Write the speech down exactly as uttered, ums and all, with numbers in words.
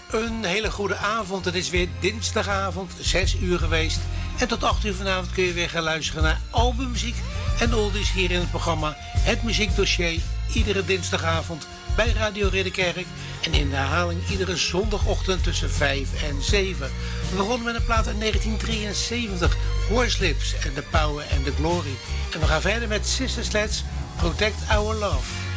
Een hele goede avond. Het is weer dinsdagavond, zes uur geweest. En tot acht uur vanavond kun je weer gaan luisteren naar albummuziek en oldies hier in het programma Het Muziekdossier. Iedere dinsdagavond bij Radio Ridderkerk. En in de herhaling iedere zondagochtend tussen vijf en zeven. We begonnen met een plaat uit negentien drieënzeventig. Horslips en The Power and the Glory. En we gaan verder met Sister Sledge, Protect Our Love.